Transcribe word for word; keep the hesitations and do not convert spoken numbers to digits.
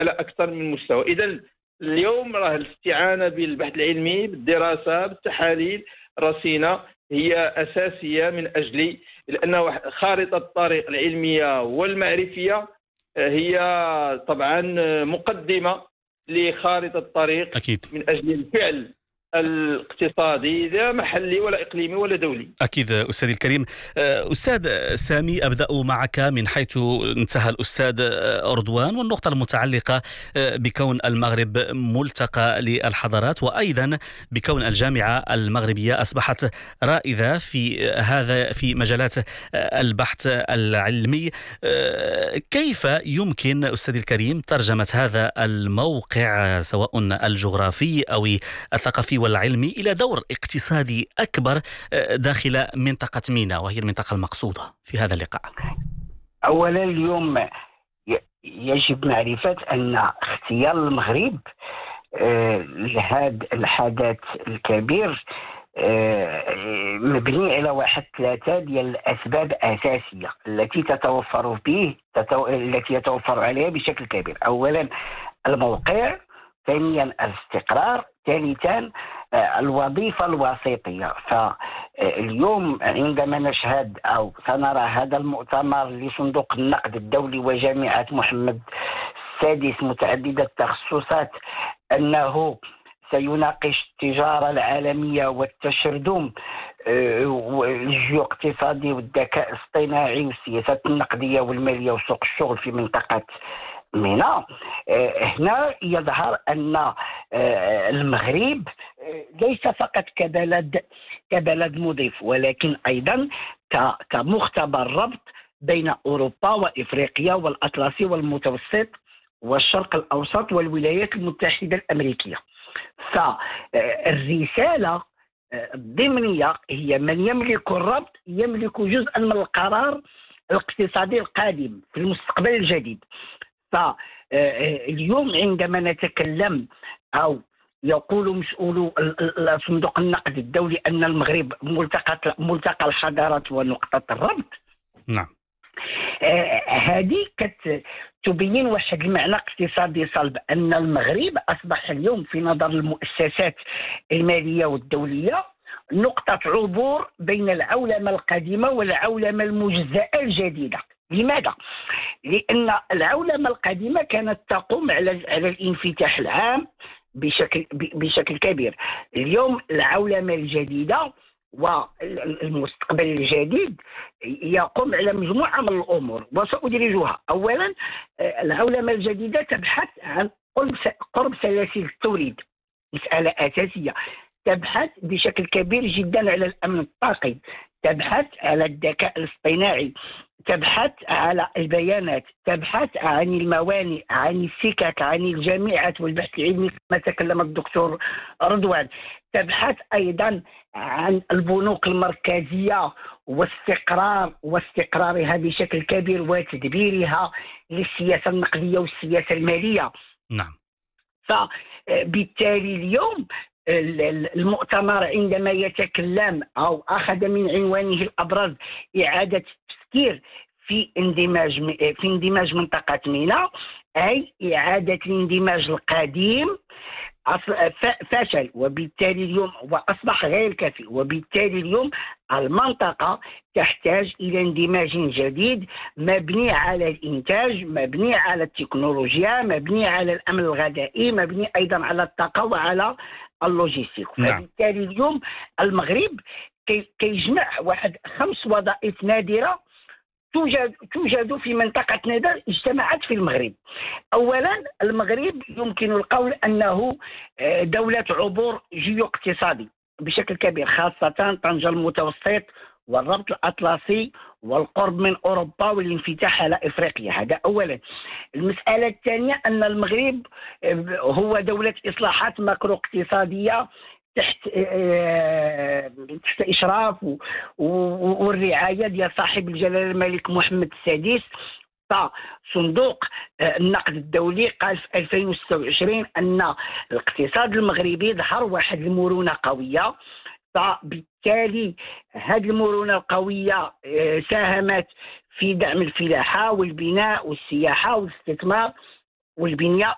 على اكثر من مستوى. اذا اليوم راه الاستعانه بالبحث العلمي، بالدراسه، بالتحاليل الرصينه هي اساسيه من اجل، لان خارطه الطريق العلميه والمعرفيه هي طبعا مقدمه لخارطه الطريق أكيد. من اجل الفعل الاقتصادي، لا محلي ولا إقليمي ولا دولي. أكيد أستاذي الكريم. أستاذ سامي، أبدأ معك من حيث انتهى الأستاذ رضوان، والنقطة المتعلقة بكون المغرب ملتقى للحضارات، وأيضا بكون الجامعة المغربية أصبحت رائدة في هذا في مجالات البحث العلمي. كيف يمكن أستاذي الكريم ترجمة هذا الموقع سواء الجغرافي أو الثقافي والعلمي إلى دور اقتصادي أكبر داخل منطقة ميناء، وهي المنطقة المقصودة في هذا اللقاء؟ أولا اليوم يجب معرفة أن اختيار المغرب لهذا الحدث الكبير مبني على واحد ثلاثة ديال الأسباب أساسية التي تتوفر به تتو... التي يتوفر عليها بشكل كبير. أولا الموقع، ثانيا الاستقرار، ثالثا الوظيفة الوسيطية. فاليوم عندما نشهد أو سنرى هذا المؤتمر لصندوق النقد الدولي وجامعة محمد السادس متعددة التخصصات أنه سيناقش التجارة العالمية والتشرذم الجيو-اقتصادي والذكاء الاصطناعي والسياسات النقدية والمالية وسوق الشغل في منطقة ميناء، هنا يظهر أن المغرب ليس فقط كبلد كبلد مضيف، ولكن أيضا كمختبر ربط بين أوروبا وإفريقيا والأطلسي والمتوسط والشرق الأوسط والولايات المتحدة الأمريكية. فالرسالة الضمنية هي من يملك الربط يملك جزءا من القرار الاقتصادي القادم في المستقبل الجديد. فاليوم عندما نتكلم أو يقول مسؤولو صندوق النقد الدولي أن المغرب ملتقى ملتقى الحضارات ونقطة الربط، نعم، آه هذه تبين واحد المعنى اقتصادي صلب، أن المغرب أصبح اليوم في نظر المؤسسات المالية والدولية نقطة عبور بين العولمة القديمة والعولمة المجزأة الجديدة. لماذا؟ لأن العولمة القديمة كانت تقوم على على الانفتاح العام بشكل بشكل كبير. اليوم العولمة الجديدة والمستقبل الجديد يقوم على مجموعة من الأمور وسأدرجها. أولا العولمة الجديدة تبحث عن قرب سلاسل التوريد، مسألة أساسية. تبحث بشكل كبير جدا على الأمن الطاقي، تبحث على الذكاء الاصطناعي، تبحث على البيانات، تبحث عن الموانئ، عن السكك، عن الجامعات والبحث العلمي كما تكلم الدكتور رضوان، تبحث أيضا عن البنوك المركزية واستقرار واستقرارها بشكل كبير وتدبيرها للسياسة النقدية والسياسة المالية. نعم. فبالتالي اليوم المؤتمر عندما يتكلم أو أخذ من عنوانه الأبرز إعادة التفكير في اندماج في اندماج منطقة ميناء، أي إعادة الاندماج القديم فشل، وبالتالي اليوم وأصبح غير كافي، وبالتالي اليوم المنطقة تحتاج إلى اندماج جديد مبني على الإنتاج، مبني على التكنولوجيا، مبني على الأمن الغذائي، مبني أيضا على الطاقة وعلى اللوجيستيك. فبالتالي اليوم المغرب كيجمع واحد خمس وظائف نادرة توجد توجد في منطقة ندى اجتمعت في المغرب. أولا المغرب يمكن القول أنه دولة عبور جيو اقتصادي بشكل كبير، خاصة طنجة المتوسط والربط الأطلسي والقرب من أوروبا والانفتاح على إفريقيا. هذا أولا. المسألة الثانية أن المغرب هو دولة إصلاحات ماكرو اقتصادية تحت تحت إشراف والرعاية ديال صاحب الجلالة الملك محمد السادس. فصندوق النقد الدولي قال في ألفين وستة وعشرين أن الاقتصاد المغربي ظهر واحد المرونة قوية، فبالتالي هذه المرونة القوية ساهمت في دعم الفلاحة والبناء والسياحة والاستثمار والبنية